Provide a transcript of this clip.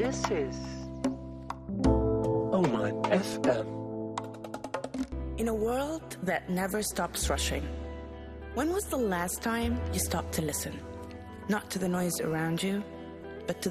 This is Oman FM. In a world that never stops rushing, when was the last time you stopped to listen? Not to the noise around you,